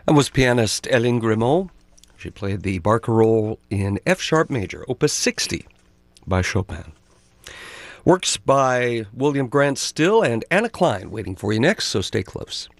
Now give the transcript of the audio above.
That was pianist Hélène Grimaud. She played the barcarolle in F sharp major, Opus 60 by Chopin. Works by William Grant Still and Anna Klein waiting for you next, so stay close.